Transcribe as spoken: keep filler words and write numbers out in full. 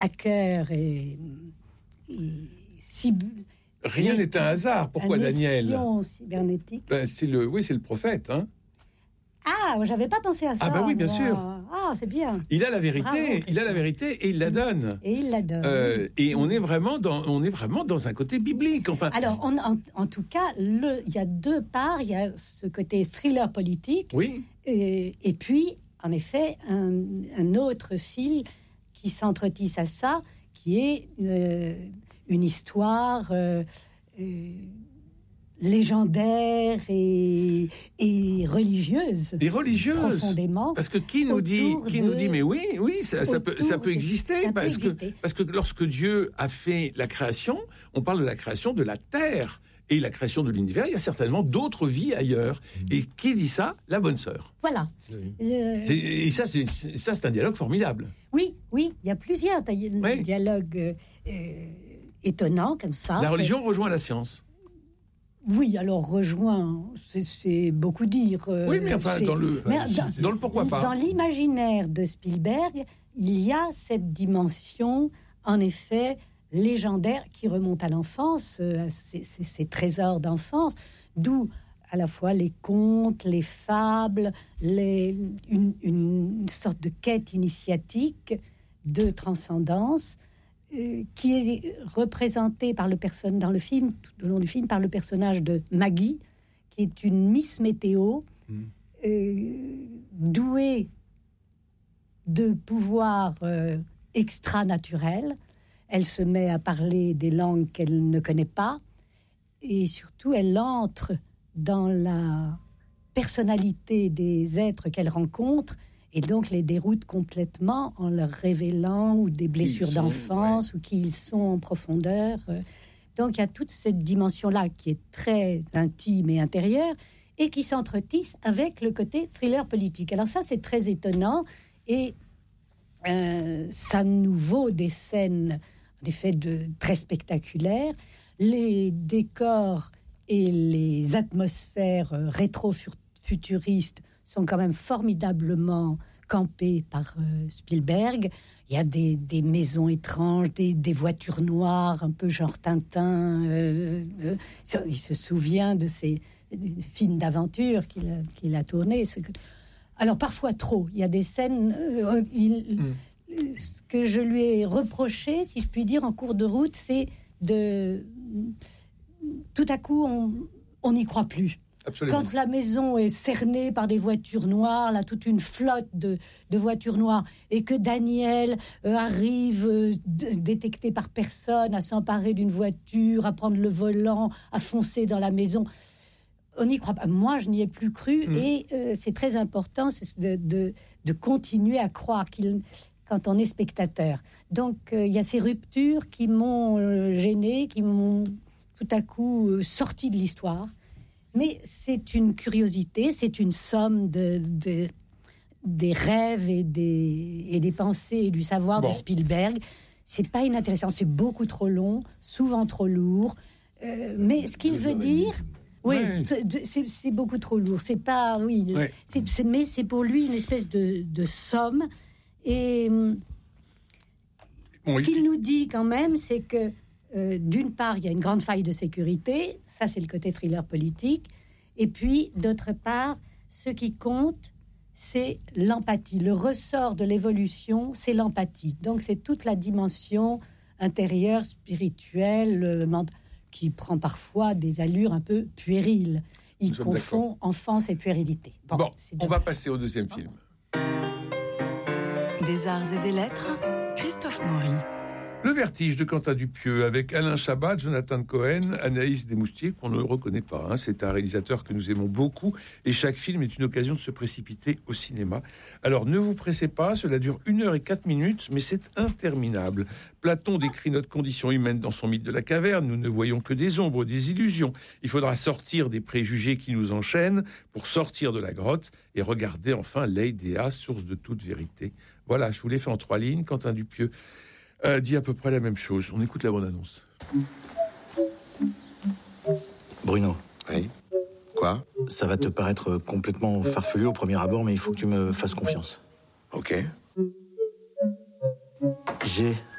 hacker et, et si, rien n'est un hasard. Pourquoi, un Daniel? espion cybernétique. Ben, c'est le, oui, c'est le prophète, hein. Ah, j'avais pas pensé à ça. Ah bah oui, bien moi. sûr. Ah, c'est bien. Il a la vérité, Bravo. il a la vérité et il la donne. Et il la donne. Euh, et on est vraiment dans, on est vraiment dans un côté biblique. Enfin. Alors, on, en, en tout cas, le, il y a deux parts. Il y a ce côté thriller politique. Oui. Et, et puis, en effet, un, un autre fil qui s'entretisse à ça, qui est euh, une histoire euh, euh, légendaire et, et religieuse. Et religieuse. Profondément. Parce que qui nous dit, qui de, nous dit, mais oui, oui, ça, ça peut, ça peut exister. Ça parce, peut que, exister. parce que lorsque Dieu a fait la création, on parle de la création de la terre. Et la création de l'univers, il y a certainement d'autres vies ailleurs. Et qui dit ça? La bonne sœur. Voilà. Oui. Le... C'est, et ça c'est, ça, c'est un dialogue formidable. Oui, oui, il y a plusieurs oui. dialogues euh, étonnants comme ça. La religion c'est... rejoint la science. Oui, alors rejoint, c'est, c'est beaucoup dire. Euh, oui, mais enfin, dans le, mais dans, dans le pourquoi pas. Dans l'imaginaire de Spielberg, il y a cette dimension, en effet, légendaire qui remonte à l'enfance, euh, ces, ces, ces trésors d'enfance, d'où à la fois les contes, les fables, les, une, une sorte de quête initiatique de transcendance euh, qui est représentée par le person- dans le film, tout au long du film, par le personnage de Maggie, qui est une Miss Météo, mmh. euh, douée de pouvoirs euh, extra-naturels. Elle se met à parler des langues qu'elle ne connaît pas et surtout elle entre dans la personnalité des êtres qu'elle rencontre et donc les déroute complètement en leur révélant ou des blessures sont, d'enfance ouais. ou qui ils sont en profondeur. Donc il y a toute cette dimension-là qui est très intime et intérieure et qui s'entretisse avec le côté thriller politique. Alors ça, c'est très étonnant et euh, ça nous vaut des scènes en effet de, très spectaculaires. Les décors et les atmosphères euh, rétro-futuristes sont quand même formidablement campés par euh, Spielberg. Il y a des, des maisons étranges, des, des voitures noires, un peu genre Tintin. Euh, euh, il se souvient de ces films d'aventure qu'il a, qu'il a tournés. Alors parfois trop. Il y a des scènes... Euh, il, mm. Ce que je lui ai reproché, si je puis dire, en cours de route, c'est de... Tout à coup, on n'y croit plus. Absolument. Quand la maison est cernée par des voitures noires, là, toute une flotte de, de voitures noires, et que Daniel euh, arrive, euh, d- détecté par personne, à s'emparer d'une voiture, à prendre le volant, à foncer dans la maison... On n'y croit pas. Moi, je n'y ai plus cru, mmh. et euh, c'est très important c'est de, de, de continuer à croire qu'il... quand on est spectateur. Donc, il euh, y a ces ruptures qui m'ont euh, gêné, qui m'ont tout à coup euh, sorti de l'histoire. Mais c'est une curiosité, c'est une somme de, de, des rêves et des, et des pensées et du savoir bon. de Spielberg. C'est pas inintéressant, c'est beaucoup trop long, souvent trop lourd. Euh, mais ce qu'il veut dire... Oui, ouais. c'est, c'est, c'est beaucoup trop lourd. C'est pas... Oui, ouais. c'est, c'est, mais c'est pour lui une espèce de, de somme. Et bon, ce qu'il nous dit quand même, c'est que euh, d'une part, il y a une grande faille de sécurité, ça c'est le côté thriller politique, et puis d'autre part, ce qui compte, c'est l'empathie. Le ressort de l'évolution, c'est l'empathie. Donc c'est toute la dimension intérieure, spirituelle, euh, mentale, qui prend parfois des allures un peu puériles. Il confond enfance et puérilité. Bon, bon on va passer au deuxième bon. film. Des arts et des lettres, Christophe Maury. Le Vertige de Quentin Dupieux, avec Alain Chabat, Jonathan Cohen, Anaïs Desmoustiers, qu'on ne reconnaît pas. Hein. C'est un réalisateur que nous aimons beaucoup, et chaque film est une occasion de se précipiter au cinéma. Alors ne vous pressez pas, cela dure une heure et quatre minutes, mais c'est interminable. Platon décrit notre condition humaine dans son mythe de la caverne. Nous ne voyons que des ombres, des illusions. Il faudra sortir des préjugés qui nous enchaînent pour sortir de la grotte et regarder enfin l'Eidéa, source de toute vérité. Voilà, je vous l'ai fait en trois lignes. Quentin Dupieux Euh, dit à peu près la même chose. On écoute la bande-annonce. Bruno. Oui. Quoi ? Ça va te paraître complètement farfelu au premier abord, mais il faut que tu me fasses confiance. Ok. J'ai